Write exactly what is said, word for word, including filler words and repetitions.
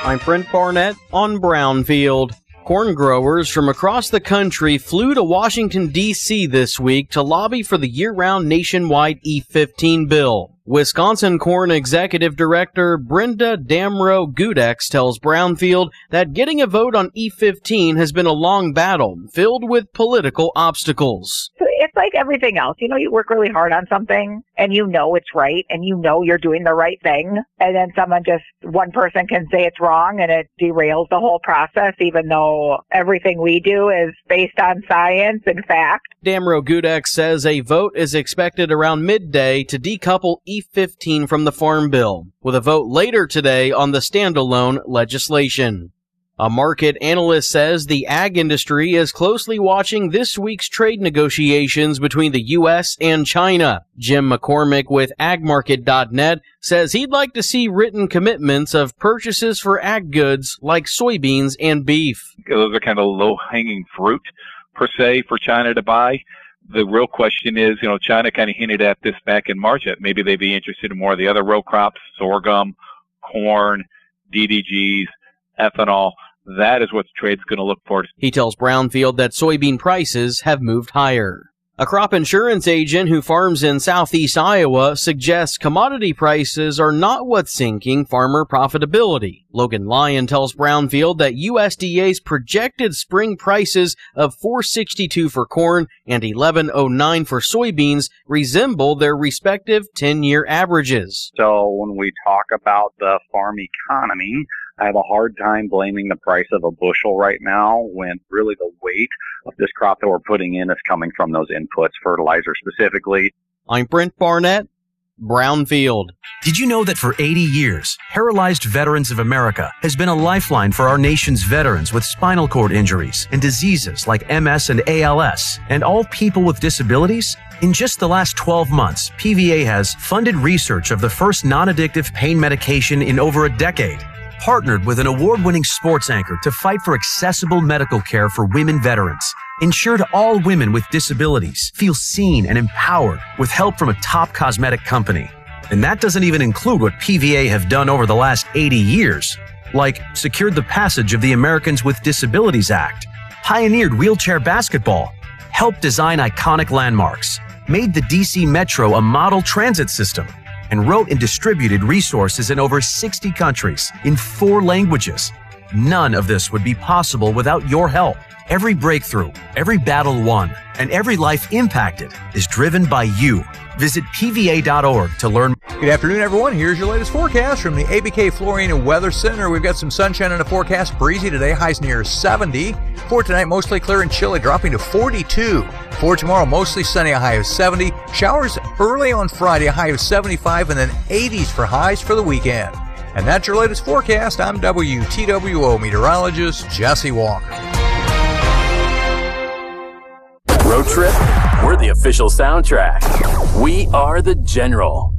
I'm Brent Barnett on Brownfield. Corn growers from across the country flew to Washington, D C this week to lobby for the year-round nationwide E fifteen bill. Wisconsin Corn Executive Director Brenda Damrow-Gudex tells Brownfield that getting a vote on E fifteen has been a long battle filled with political obstacles. It's like everything else. You know, you work really hard on something and you know it's right and you know you're doing the right thing. And then someone just, one person can say it's wrong and it derails the whole process, even though everything we do is based on science and fact. Damrow-Gudex says a vote is expected around midday to decouple E fifteen from the Farm Bill, with a vote later today on the standalone legislation. A market analyst says the ag industry is closely watching this week's trade negotiations between the U S and China. Jim McCormick with ag market dot net says he'd like to see written commitments of purchases for ag goods like soybeans and beef. Those are kind of low-hanging fruit, per se, for China to buy. The real question is, you know, China kind of hinted at this back in March that maybe they'd be interested in more of the other row crops, sorghum, corn, D D Gs, ethanol. That is what the trade's going to look for. He tells Brownfield that soybean prices have moved higher. A crop insurance agent who farms in southeast Iowa suggests commodity prices are not what's sinking farmer profitability. Logan Lyon tells Brownfield that U S D A's projected spring prices of four sixty-two for corn and eleven oh nine for soybeans resemble their respective ten-year averages. So when we talk about the farm economy, I have a hard time blaming the price of a bushel right now when really the weight of this crop that we're putting in is coming from those inputs, fertilizer specifically. I'm Brent Barnett, Brownfield. Did you know that for eighty years, Paralyzed Veterans of America has been a lifeline for our nation's veterans with spinal cord injuries and diseases like M S and A L S, and all people with disabilities? In just the last twelve months, P V A has funded research of the first non-addictive pain medication in over a decade, partnered with an award-winning sports anchor to fight for accessible medical care for women veterans, ensured all women with disabilities feel seen and empowered with help from a top cosmetic company. And that doesn't even include what P V A have done over the last eighty years, like secured the passage of the Americans with Disabilities Act, pioneered wheelchair basketball, helped design iconic landmarks, made the D C Metro a model transit system, and wrote and distributed resources in over sixty countries in four languages. None of this would be possible without your help. Every breakthrough, every battle won, and every life impacted is driven by you. Visit P V A dot org to learn. Good afternoon, everyone. Here's your latest forecast from the A B K Flooring and Weather Center. We've got some sunshine in the forecast. Breezy today, highs near seventy. For tonight, mostly clear and chilly, dropping to forty-two. For tomorrow, mostly sunny, a high of seventy. Showers early on Friday, a high of seventy-five, and then eighties for highs for the weekend. And that's your latest forecast. I'm W T W O meteorologist Jesse Walker. Road trip? We're the official soundtrack. We are the General.